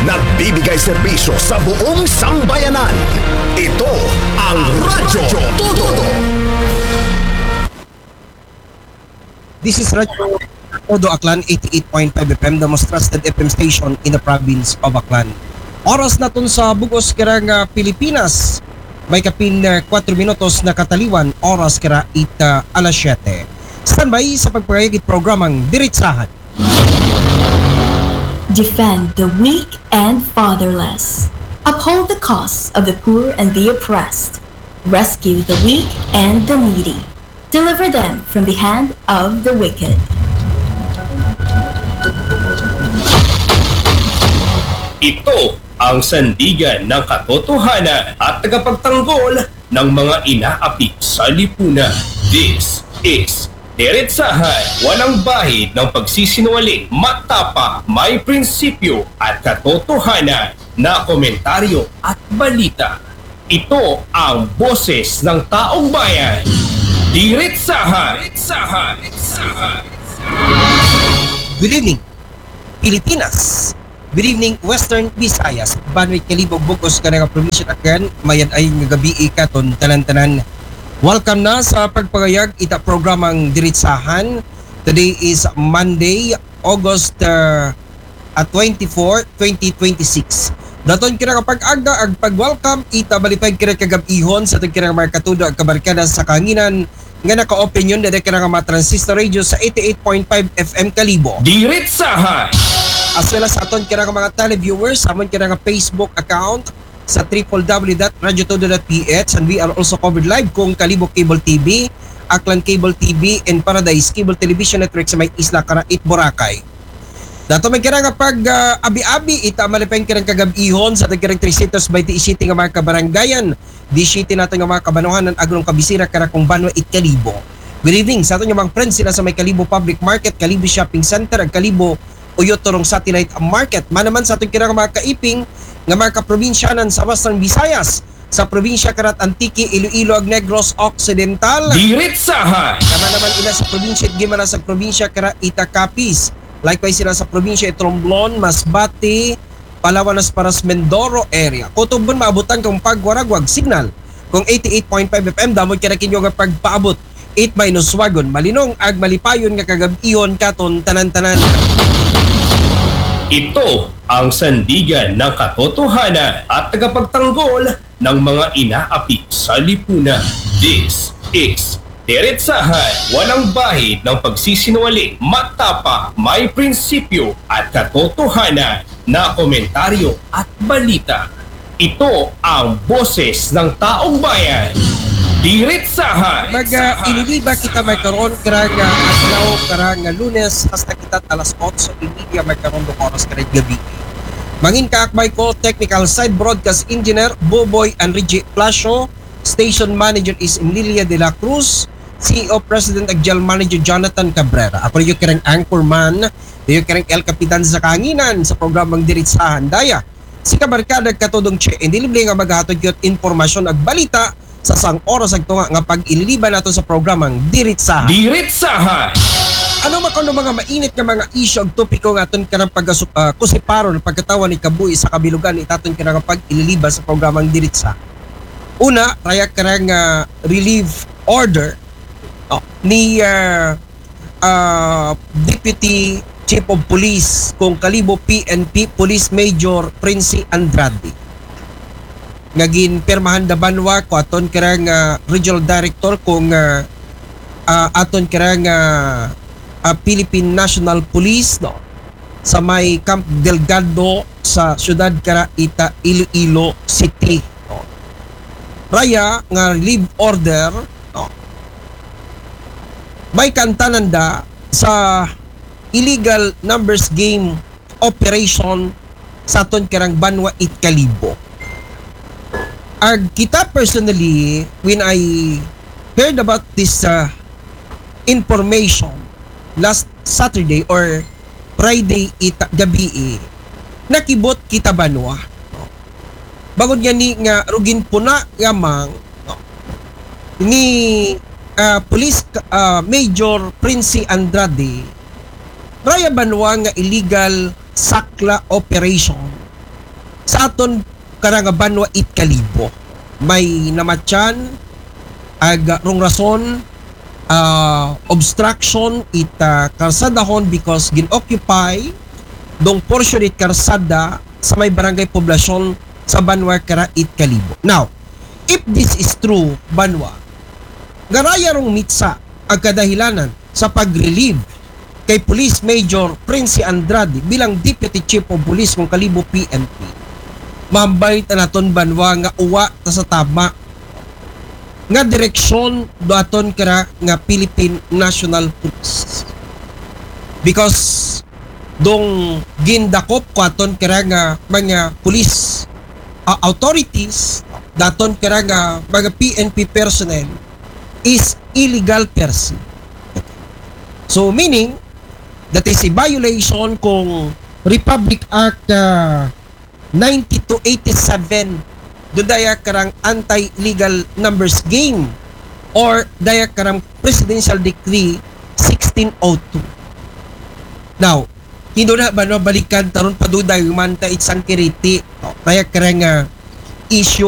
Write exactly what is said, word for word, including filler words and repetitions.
nagbibigay serbisyo sa buong sambayanan. Ito ang Radyo Todo. This is Radyo Todo Aklan eighty-eight point five F M, the most trusted F M station in the province of Aklan. Oras na tun sa Bugos Kirang uh, Pilipinas. May kapin uh, four minutos na kataliwan, oras kira ita alas siyete. Standby sa pagpagayagit programang Diritsahan. Defend the weak and fatherless. Uphold the cause of the poor and the oppressed. Rescue the weak and the needy. Deliver them from the hand of the wicked. Ito ang sandigan ng katotohanan at tagapagtanggol ng mga inaapi sa lipunan. This is Diretsahan, walang bahid ng pagsisinungaling, matapa, may prinsipyo at katotohanan na komentaryo at balita. Ito ang boses ng taong bayan. Diretsahan! Diretsahan! Diretsahan! Good evening, Pilipinas. Good evening, Western Visayas. Banwit Kalibog Bugos ka nga probinsya akan mayan ay nga gabi ikaton tanan-tanan. Welcome na sa pagpagayag ita programang Diritsahan. Today is Monday, August uh, twenty-four, twenty twenty-six. Daton kira kapag aga ag pag-welcome ita balipay kira kagab-ihon sa tong kira mga katudo ag kabarkada sa kanginan nga naka-opinion dede kira nga mga transistor radio sa eighty-eight point five F M Kalibo. Diretsahan! As well as aton kira nga mga televiewers, amon kira nga Facebook account sa w w w dot radyo todo dot p h, and we are also covered live kung Kalibo Cable T V, Aklan Cable T V, and Paradise Cable Television Network sa may Isla Karait, Boracay. Dato may kira nga pag uh, abi-abi ita malipeng kirang kagab-ihon sa tagkirang three seaters by the city nga mga kabaranggayan. Di city natin nga mga kabanuhan ng agrong kabisira kara kung Banwa it Kalibo. Good evening sa aton yung mga friends sila sa may Kalibo Public Market, Kalibo Shopping Center, ag Kalibo Uyotorong Satellite Market. Manaman sa aton kira nga mga kaiping nga mga kaprobinsyanan sa Western Visayas, sa probinsya karat Antique, Iloilo, ag Negros Occidental. Diretsahan! Kama naman ila sa probinsya at gimana sa probinsya karat Itacapis. Likewise sila sa probinsya Tromblon, Masbate, Palawan, Paras, Mindoro area. Kutubon maabutan kung pagwaragwag signal kung eighty-eight point five F M damod kira kinyo nga pagpaabot eight minus wagon malinong ag malipayon nga kagab-ihon katon tanan-tanan. Ito ang sandigan ng katotohanan at tagapagtanggol ng mga inaapi sa lipunan. This is Diretsahan, walang bahid ng pagsisinungaling, matapa, may prinsipyo at katotohanan na komentaryo at balita. Ito ang boses ng taong bayan. Diretsahan! Mag-iniliba kita may karoon karang adlaw karang Lunes hasta kita alas otso inidia may karoon do oras karang gabi. Mangin kaakbay ko technical side broadcast engineer Boboy Enrique Plasio, station manager is Emilia de la Cruz, C E O President ag General Manager Jonathan Cabrera. Ako yung karang anchorman, yung karang El Capitan sa kanginan sa programang Diretsahan daya. Si kabarkada katudong che indilible nga maghatod gyud impormasyon ag balita sa sang oras ag tunga nga pag-ililiban nato sa programang Diretsahan. Diretsahan! Ano man kuno mga mainit nga mga issue ag topiko nga aton kanang pag uh, kusiparon pagkatawan ni kabuhi sa kabilugan itaton kanang pag-ililiban sa programang Diretsahan. Una, raya karang uh, relief order oh, ni uh, uh, Deputy Chief of Police kung Kalibo P N P Police Major Prince Andrade. Ngagin pirmahan da Banwa ko aton karang uh, Regional Director kung uh, uh, aton karang uh, uh, Philippine National Police no sa may Camp Delgado sa siyudad kara ita Iloilo City. No. Raya nga relief order no. May kantananda sa illegal numbers game operation sa aton karang Banwa it Kalibo. Ag kita personally, when I heard about this uh, information last Saturday or Friday ita gabi, nakibot kita Banwa. No? Bagod nga ni nga rugin puna yamang no? ni uh, Police uh, Major Prince Andrade, raya Banwa nga illegal sakla operation sa aton karang banwa it kalibo. May namatyan ag rong rason uh, obstruction it uh, karsadahon because gin-occupy dong portion it karsada sa may barangay poblasyon sa banwa kara it kalibo. Now, if this is true, banwa, garaya rong mitsa ang kadahilanan sa pag-relieve kay Police Major Prince Andrade bilang Deputy Chief of Police ng Kalibo P N P. Mambay naton banwa nga uwa ta sa tama nga direksyon do aton kara nga Philippine National Police. Because dong gindakop ko aton kara nga mga police uh, authorities daton kara nga mga P N P personnel is illegal per se. So meaning that is a violation kung Republic Act uh, ninety-two eighty-seven do daya karang anti-illegal numbers game or daya karang Presidential Decree sixteen oh two. Now, hindi na ba no balikan taron paduday man ta isang kiriti daya karang uh, issue